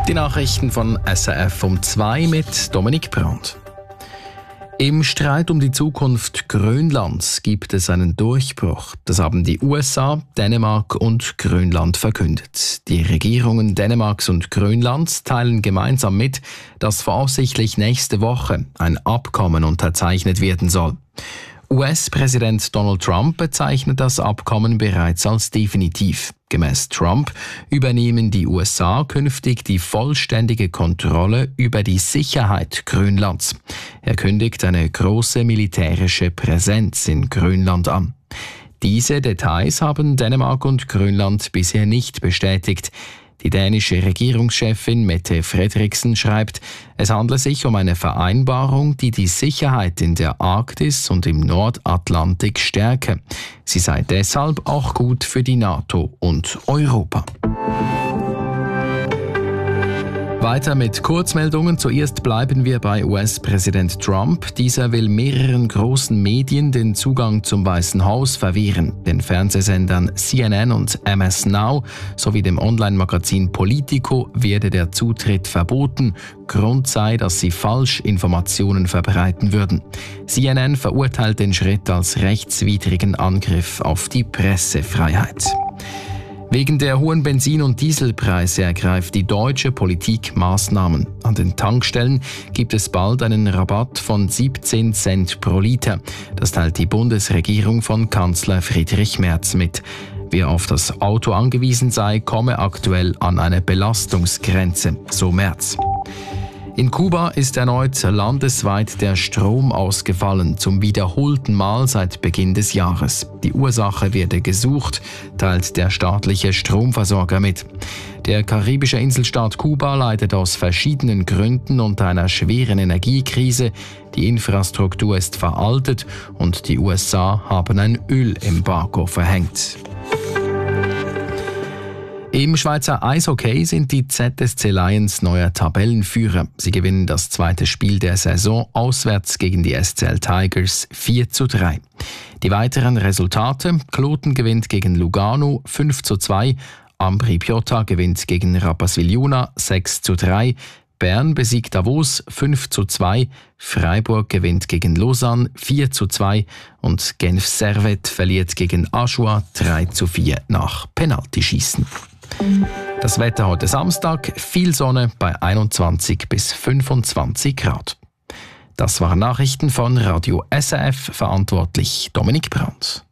Die Nachrichten von SRF um 2 mit Dominik Brandt. Im Streit um die Zukunft Grönlands gibt es einen Durchbruch. Das haben die USA, Dänemark und Grönland verkündet. Die Regierungen Dänemarks und Grönlands teilen gemeinsam mit, dass voraussichtlich nächste Woche ein Abkommen unterzeichnet werden soll. US-Präsident Donald Trump bezeichnet das Abkommen bereits als definitiv. Gemäß Trump übernehmen die USA künftig die vollständige Kontrolle über die Sicherheit Grönlands. Er kündigt eine große militärische Präsenz in Grönland an. Diese Details haben Dänemark und Grönland bisher nicht bestätigt. Die dänische Regierungschefin Mette Frederiksen schreibt, es handle sich um eine Vereinbarung, die die Sicherheit in der Arktis und im Nordatlantik stärke. Sie sei deshalb auch gut für die NATO und Europa. Weiter mit Kurzmeldungen. Zuerst bleiben wir bei US-Präsident Trump. Dieser will mehreren großen Medien den Zugang zum Weißen Haus verwehren. Den Fernsehsendern CNN und MS Now sowie dem Online-Magazin Politico werde der Zutritt verboten. Grund sei, dass sie Falschinformationen verbreiten würden. CNN verurteilt den Schritt als rechtswidrigen Angriff auf die Pressefreiheit. Wegen der hohen Benzin- und Dieselpreise ergreift die deutsche Politik Maßnahmen. An den Tankstellen gibt es bald einen Rabatt von 17 Cent pro Liter. Das teilt die Bundesregierung von Kanzler Friedrich Merz mit. Wer auf das Auto angewiesen sei, komme aktuell an eine Belastungsgrenze, so Merz. In Kuba ist erneut landesweit der Strom ausgefallen, zum wiederholten Mal seit Beginn des Jahres. Die Ursache werde gesucht, teilt der staatliche Stromversorger mit. Der karibische Inselstaat Kuba leidet aus verschiedenen Gründen unter einer schweren Energiekrise. Die Infrastruktur ist veraltet und die USA haben ein Ölembargo verhängt. Im Schweizer Eishockey sind die ZSC Lions neuer Tabellenführer. Sie gewinnen das zweite Spiel der Saison auswärts gegen die SCL Tigers 4:3. Die weiteren Resultate: Kloten gewinnt gegen Lugano 5:2, Ambri Piotta gewinnt gegen Rapperswil-Juna 6:3, Bern besiegt Davos 5:2, Freiburg gewinnt gegen Lausanne 4:2 und Genf Servette verliert gegen Aschua 3:4 nach Penaltyschießen. Das Wetter heute Samstag, viel Sonne bei 21 bis 25 Grad. Das waren Nachrichten von Radio SRF, verantwortlich Dominik Brandt.